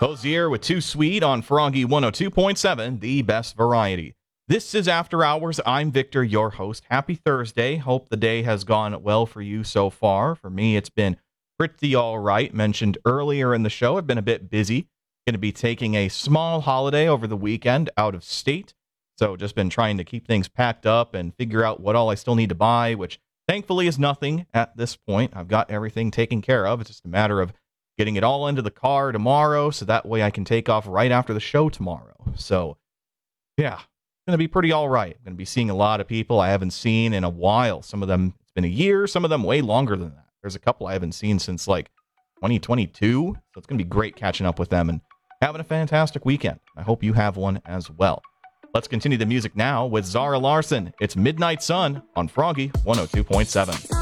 Hosier with Too Sweet on Froggy 102.7, the best variety. This is After Hours. I'm Victor, your host. Happy Thursday. Hope the day has gone well for you so far. For me, it's been pretty all right. Mentioned earlier in the show, I've been a bit busy. Going to be taking a small holiday over the weekend out of state. So just been trying to keep things packed up and figure out what all I still need to buy, which thankfully is nothing at this point. I've got everything taken care of. It's just a matter of getting it all into the car tomorrow so that way I can take off right after the show tomorrow. So, yeah, it's going to be pretty all right. I'm going to be seeing a lot of people I haven't seen in a while. Some of them, it's been a year. Some of them way longer than that. There's a couple I haven't seen since like 2022. So it's going to be great catching up with them and having a fantastic weekend. I hope you have one as well. Let's continue the music now with Zara Larsson. It's Midnight Sun on Froggy 102.7.